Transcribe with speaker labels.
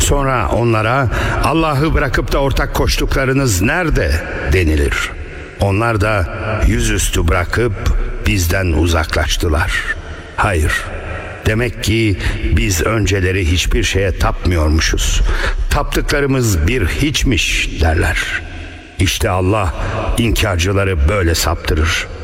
Speaker 1: Sonra onlara Allah'ı bırakıp da ortak koştuklarınız nerede denilir. Onlar da yüzüstü bırakıp bizden uzaklaştılar. Hayır, demek ki biz önceleri hiçbir şeye tapmıyormuşuz. Taptıklarımız bir hiçmiş derler. İşte Allah inkarcıları böyle saptırır.